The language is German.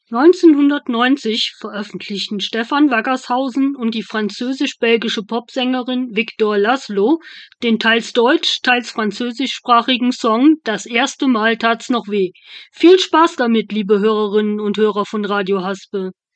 1990 veröffentlichten Stefan Waggershausen und die französisch-belgische Popsängerin Victor Laszlo den teils deutsch-, teils französischsprachigen Song »Das erste Mal tat's noch weh«. Viel Spaß damit, liebe Hörerinnen und Hörer von Radio Haspe!